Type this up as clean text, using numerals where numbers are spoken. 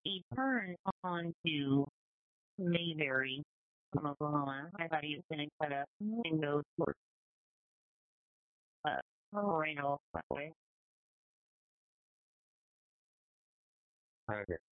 he turned onto Mayberry from Oklahoma. I thought he was going to cut up and go towards Moreno that way. Okay.